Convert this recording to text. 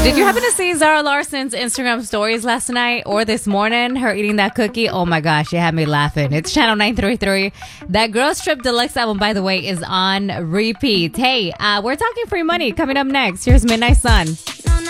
Did you happen to see Zara Larson's Instagram stories last night or this morning? Her eating that cookie? Oh my gosh, it had me laughing. It's Channel 933. That Girls Trip Deluxe album, by the way, is on repeat. Hey, we're talking free money coming up next. Here's Midnight Sun.